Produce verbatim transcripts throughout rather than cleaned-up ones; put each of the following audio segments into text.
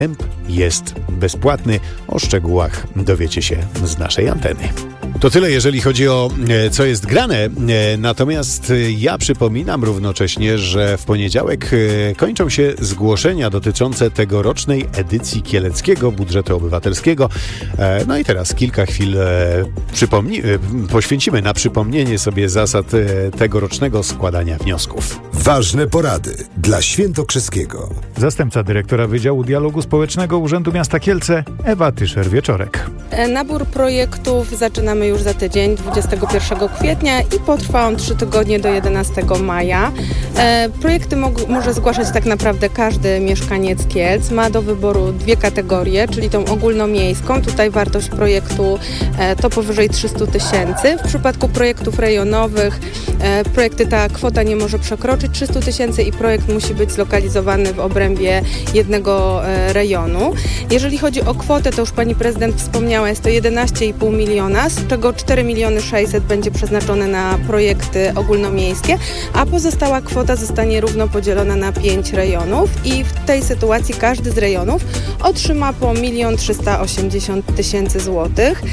Wstęp jest bezpłatny. O szczegółach dowiecie się z naszej anteny. To tyle, jeżeli chodzi o e, co jest grane. E, natomiast e, ja przypominam równocześnie, że w poniedziałek e, kończą się zgłoszenia dotyczące tegorocznej edycji Kieleckiego Budżetu Obywatelskiego. E, no i teraz kilka chwil e, przypomni- e, poświęcimy na przypomnienie sobie zasad e, tegorocznego składania wniosków. Ważne porady dla Świętokrzyskiego. Zastępca dyrektora Wydziału Dialogu Społecznego Urzędu Miasta Kielce, Ewa Tyszer-Wieczorek. Nabór projektów zaczynamy już za tydzień, dwudziestego pierwszego kwietnia i potrwa on trzy tygodnie do jedenastego maja. E, projekty mog- może zgłaszać tak naprawdę każdy mieszkaniec Kielc. Ma do wyboru dwie kategorie, czyli tą ogólnomiejską. Tutaj wartość projektu e, to powyżej trzysta tysięcy. W przypadku projektów rejonowych e, projekty ta kwota nie może przekroczyć trzysta tysięcy i projekt musi być zlokalizowany w obrębie jednego e, rejonu. Jeżeli chodzi o kwotę, to już pani prezydent wspomniała, jest to jedenaście i pół miliona, z czego cztery miliony sześćset będzie przeznaczone na projekty ogólnomiejskie, a pozostała kwota zostanie równo podzielona na pięć rejonów i w tej sytuacji każdy z rejonów otrzyma po milion trzysta osiemdziesiąt tysięcy złotych.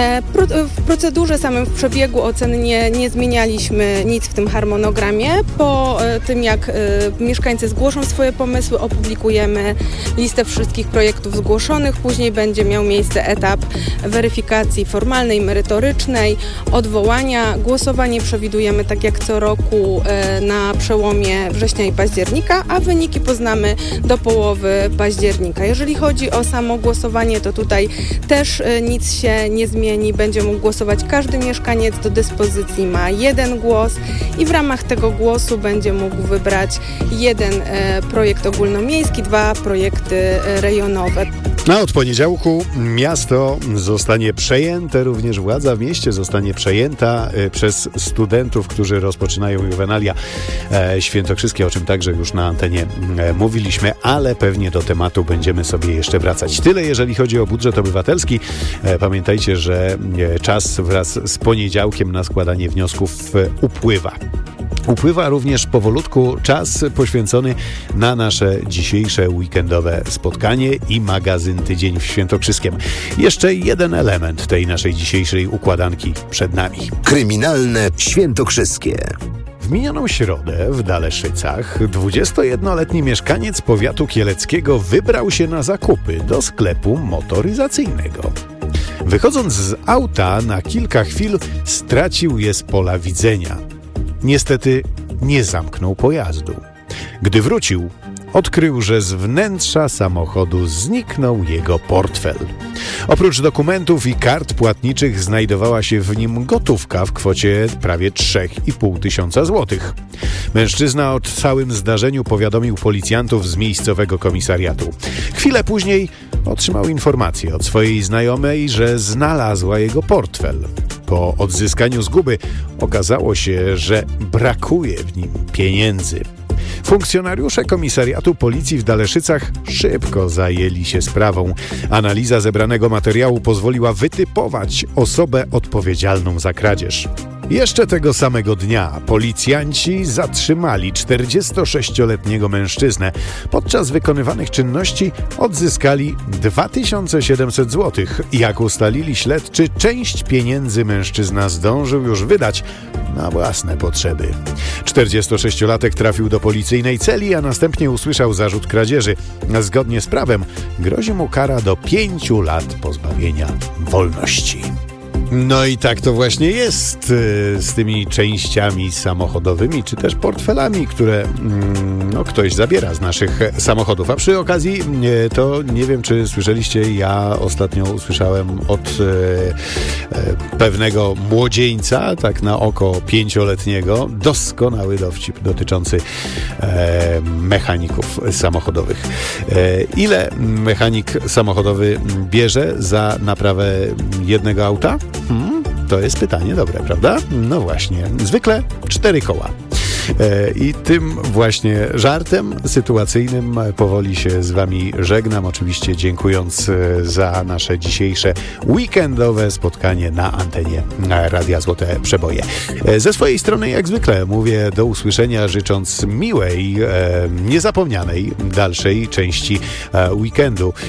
W procedurze samym, w przebiegu oceny nie, nie zmienialiśmy nic w tym harmonogramie. Po tym, jak mieszkańcy zgłoszą swoje pomysły, opublikujemy listę wszystkich projektów zgłoszonych. Później będzie miał miejsce etap weryfikacji formalnej, merytorycznej, odwołania. Głosowanie przewidujemy tak jak co roku na przełomie września i października, a wyniki poznamy do połowy października. Jeżeli chodzi o samo głosowanie, to tutaj też nic się nie zmieni. Będzie mógł głosować każdy mieszkaniec, do dyspozycji ma jeden głos i w ramach tego głosu będzie mógł wybrać jeden projekt ogólnomiejski, dwa projekty rejonowe. No, od poniedziałku miasto zostanie przejęte, również władza w mieście zostanie przejęta e, przez studentów, którzy rozpoczynają juwenalia e, świętokrzyskie, o czym także już na antenie e, mówiliśmy, ale pewnie do tematu będziemy sobie jeszcze wracać. Tyle, jeżeli chodzi o budżet obywatelski. E, pamiętajcie, że e, czas wraz z poniedziałkiem na składanie wniosków e, upływa. Upływa również powolutku czas poświęcony na nasze dzisiejsze weekendowe spotkanie i magazyn Tydzień w Świętokrzyskiem. Jeszcze jeden element tej naszej dzisiejszej układanki przed nami. Kryminalne Świętokrzyskie. W minioną środę w Daleszycach dwudziestojednoletni mieszkaniec powiatu kieleckiego wybrał się na zakupy do sklepu motoryzacyjnego. Wychodząc z auta na kilka chwil stracił je z pola widzenia. Niestety nie zamknął pojazdu. Gdy wrócił, odkrył, że z wnętrza samochodu zniknął jego portfel. Oprócz dokumentów i kart płatniczych znajdowała się w nim gotówka w kwocie prawie trzy i pół tysiąca złotych. Mężczyzna o całym zdarzeniu powiadomił policjantów z miejscowego komisariatu. Chwilę później otrzymał informację od swojej znajomej, że znalazła jego portfel. Po odzyskaniu zguby okazało się, że brakuje w nim pieniędzy. Funkcjonariusze komisariatu policji w Daleszycach szybko zajęli się sprawą. Analiza zebranego materiału pozwoliła wytypować osobę odpowiedzialną za kradzież. Jeszcze tego samego dnia policjanci zatrzymali czterdziestosześcioletniego mężczyznę. Podczas wykonywanych czynności odzyskali dwa tysiące siedemset złotych. Jak ustalili śledczy, część pieniędzy mężczyzna zdążył już wydać na własne potrzeby. czterdziestosześciolatek trafił do policyjnej celi, a następnie usłyszał zarzut kradzieży. Zgodnie z prawem grozi mu kara do pięciu lat pozbawienia wolności. No i tak to właśnie jest z tymi częściami samochodowymi, czy też portfelami, które no, ktoś zabiera z naszych samochodów. A przy okazji to nie wiem, czy słyszeliście, ja ostatnio usłyszałem od e, pewnego młodzieńca, tak na oko pięcioletniego, doskonały dowcip dotyczący e, mechaników samochodowych. E, ile mechanik samochodowy bierze za naprawę jednego auta? Hmm, to jest pytanie dobre, prawda? No właśnie, zwykle cztery koła. I tym właśnie żartem sytuacyjnym powoli się z wami żegnam, oczywiście dziękując za nasze dzisiejsze weekendowe spotkanie na antenie Radia Złote Przeboje. Ze swojej strony jak zwykle mówię do usłyszenia, życząc miłej, niezapomnianej dalszej części weekendu.